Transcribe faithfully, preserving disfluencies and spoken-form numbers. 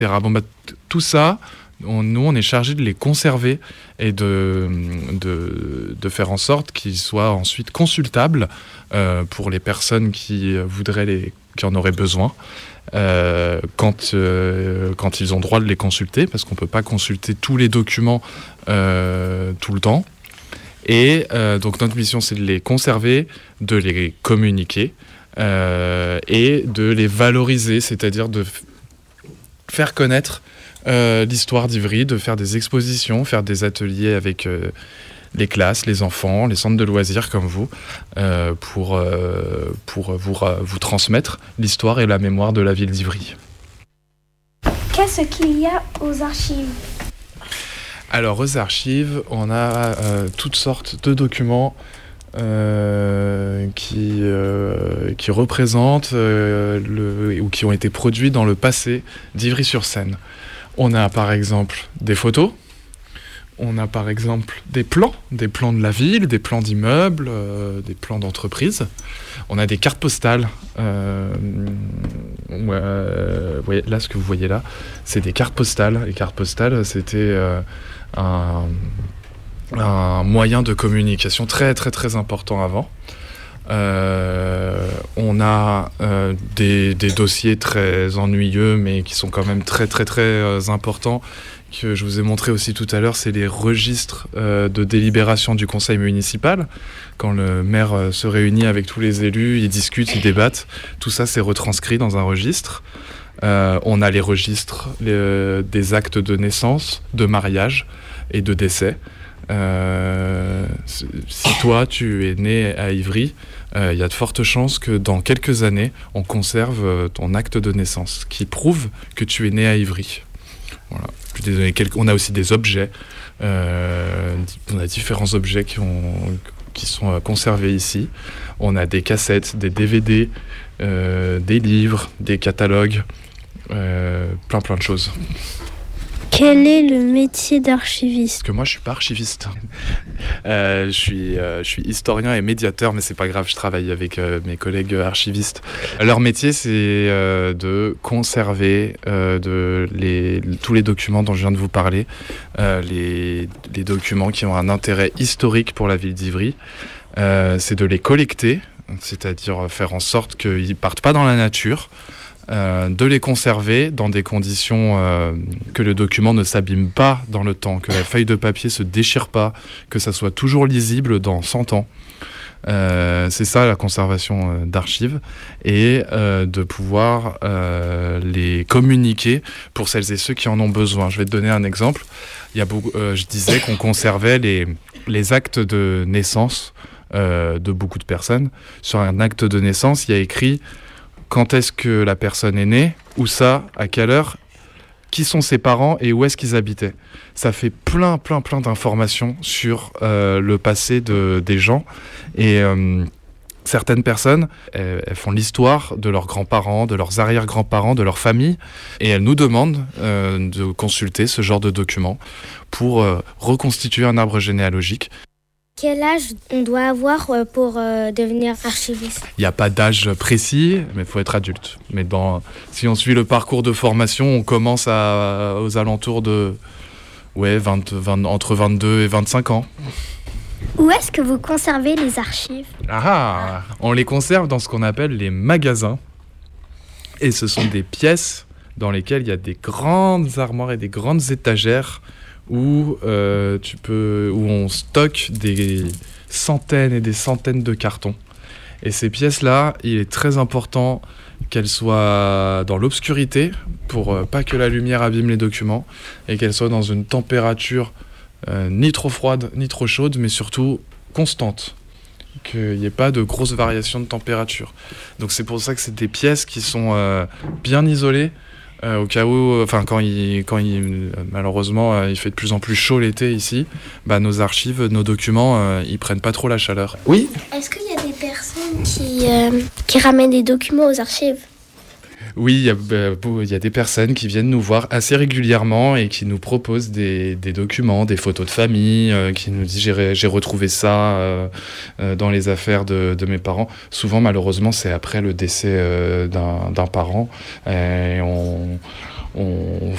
Bon, bah, t- tout ça, on, nous, on est chargé de les conserver et de, de, de faire en sorte qu'ils soient ensuite consultables euh, pour les personnes qui voudraient les, qui en auraient besoin. Euh, quand, euh, quand ils ont droit de les consulter, parce qu'on ne peut pas consulter tous les documents euh, tout le temps. Et euh, donc notre mission, c'est de les conserver, de les communiquer euh, et de les valoriser, c'est-à-dire de f- faire connaître euh, l'histoire d'Ivry, de faire des expositions, faire des ateliers avec euh, les classes, les enfants, les centres de loisirs comme vous, euh, pour, euh, pour vous, ra- vous transmettre l'histoire et la mémoire de la ville d'Ivry. Qu'est-ce qu'il y a aux archives ? Alors aux archives, on a euh, toutes sortes de documents euh, qui, euh, qui représentent euh, le, ou qui ont été produits dans le passé d'Ivry-sur-Seine. On a par exemple des photos, on a par exemple des plans, des plans de la ville, des plans d'immeubles, euh, des plans d'entreprise. On a des cartes postales. Euh, ouais, euh, ouais, là, ce que vous voyez là, c'est des cartes postales. Les cartes postales, c'était euh, un, un moyen de communication très très très important avant. Euh, on a euh, des, des dossiers très ennuyeux, mais qui sont quand même très très très euh, importants, que je vous ai montré aussi tout à l'heure. C'est les registres euh, de délibération du conseil municipal. Quand le maire euh, se réunit avec tous les élus, ils discutent, ils débattent. Tout ça, c'est retranscrit dans un registre. Euh, on a les registres les, des actes de naissance, de mariage et de décès. Euh, si toi, tu es né à Ivry, il euh, y a de fortes chances que dans quelques années, on conserve euh, ton acte de naissance qui prouve que tu es né à Ivry. Voilà. Puis des, quelques, on a aussi des objets. Euh, on a différents objets qui, ont, qui sont conservés ici. On a des cassettes, des D V D, euh, des livres, des catalogues, euh, plein plein de choses. Quel est le métier d'archiviste ? Parce que moi, je suis pas archiviste. Euh, je suis, euh, je suis historien et médiateur, mais c'est pas grave, je travaille avec euh, mes collègues archivistes. Leur métier, c'est euh, de conserver euh, de les, tous les documents dont je viens de vous parler, euh, les, les documents qui ont un intérêt historique pour la ville d'Ivry. Euh, c'est de les collecter, c'est-à-dire faire en sorte qu'ils ne partent pas dans la nature. Euh, de les conserver dans des conditions euh, que le document ne s'abîme pas dans le temps, que la feuille de papier se déchire pas, que ça soit toujours lisible dans cent ans. Euh, c'est ça la conservation euh, d'archives, et euh, de pouvoir euh, les communiquer pour celles et ceux qui en ont besoin. Je vais te donner un exemple. Il y a beaucoup, euh, je disais qu'on conservait les, les actes de naissance euh, de beaucoup de personnes. Sur un acte de naissance, il y a écrit quand est-ce que la personne est née, où ça, à quelle heure, qui sont ses parents et où est-ce qu'ils habitaient. Ça fait plein, plein, plein d'informations sur euh, le passé de, des gens. Et euh, certaines personnes, elles, elles font l'histoire de leurs grands-parents, de leurs arrière-grands-parents, de leur famille. Et elles nous demandent euh, de consulter ce genre de documents pour euh, reconstituer un arbre généalogique. Quel âge on doit avoir pour euh, devenir archiviste ? Il n'y a pas d'âge précis, mais il faut être adulte. Mais dans, si on suit le parcours de formation, on commence à, aux alentours de ouais, vingt, vingt, entre vingt-deux et vingt-cinq ans. Où est-ce que vous conservez les archives ? Ah, on les conserve dans ce qu'on appelle les magasins. Et ce sont des pièces dans lesquelles il y a des grandes armoires et des grandes étagères où, euh, tu peux, où on stocke des centaines et des centaines de cartons. Et ces pièces-là, il est très important qu'elles soient dans l'obscurité pour euh, pas que la lumière abîme les documents, et qu'elles soient dans une température euh, ni trop froide ni trop chaude, mais surtout constante. Qu'il n'y ait pas de grosses variations de température. Donc c'est pour ça que c'est des pièces qui sont euh, bien isolées, Euh, au cas où, enfin quand il, quand il, malheureusement, euh, il fait de plus en plus chaud l'été ici, bah, nos archives, nos documents, euh, ils prennent pas trop la chaleur. Oui ? Est-ce qu'il y a des personnes qui, euh, qui ramènent des documents aux archives ? Oui, il y, a, euh, il y a des personnes qui viennent nous voir assez régulièrement et qui nous proposent des, des documents, des photos de famille, euh, qui nous disent j'ai, j'ai retrouvé ça euh, euh, dans les affaires de, de mes parents. Souvent, malheureusement, c'est après le décès euh, d'un, d'un parent. Et on, on